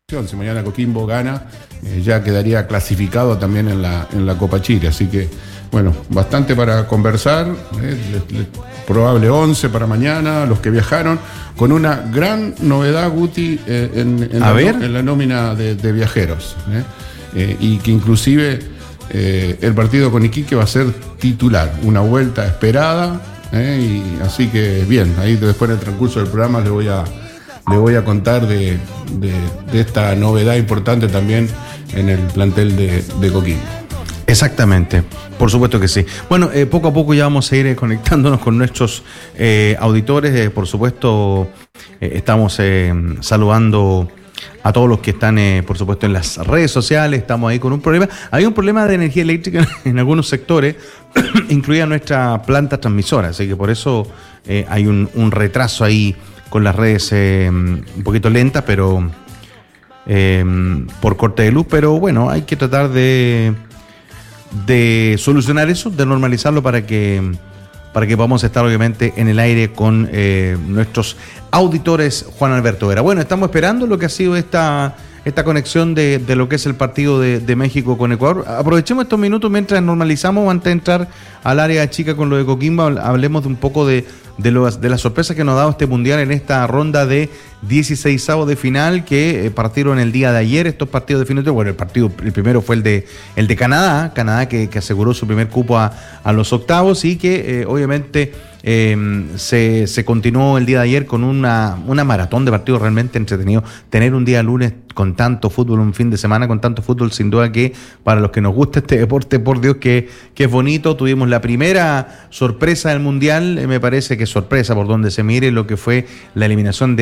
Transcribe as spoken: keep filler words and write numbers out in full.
Si mañana Coquimbo gana, eh, ya quedaría clasificado también en la, en la Copa Chile. Así que, bueno, bastante para conversar. Eh, le, le, probable once para mañana, los que viajaron, con una gran novedad, Guti, eh, en, en, A la, ver. en la nómina de, de viajeros. Eh, eh, y que inclusive eh, el partido con Iquique va a ser titular. Una vuelta esperada. Eh, y así que, bien, ahí después en el transcurso del programa le voy a... Le voy a contar de, de, de esta novedad importante también en el plantel de, de Coquimbo. Exactamente, por supuesto que sí. Bueno, eh, poco a poco ya vamos a ir eh, conectándonos con nuestros eh, auditores. Eh, por supuesto, eh, estamos eh, saludando a todos los que están, eh, por supuesto, en las redes sociales. Estamos ahí con un problema. Hay un problema de energía eléctrica en algunos sectores, incluida nuestra planta transmisora. Así que por eso eh, hay un, un retraso ahí con las redes eh, un poquito lentas, pero eh, por corte de luz, pero bueno, hay que tratar de, de solucionar eso, de normalizarlo para que, para que podamos estar obviamente en el aire con eh, nuestros auditores. Juan Alberto Vera. Bueno, estamos esperando lo que ha sido esta, esta conexión de, de lo que es el partido de, de México con Ecuador. Aprovechemos estos minutos mientras normalizamos, antes de entrar al área chica con lo de Coquimbo, hablemos de un poco de De, los, de la sorpresa que nos ha dado este mundial en esta ronda de dieciseisavos de final que eh, partieron el día de ayer estos partidos definitivos. Bueno, el partido, el primero fue el de el de Canadá, Canadá que, que aseguró su primer cupo a, a los octavos y que eh, obviamente eh, se, se continuó el día de ayer con una, una maratón de partidos realmente entretenido. Tener un día lunes con tanto fútbol, un fin de semana con tanto fútbol, sin duda que para los que nos gusta este deporte, por Dios que, que es bonito. Tuvimos la primera sorpresa del mundial, eh, me parece que sorpresa por donde se mire, lo que fue la eliminación de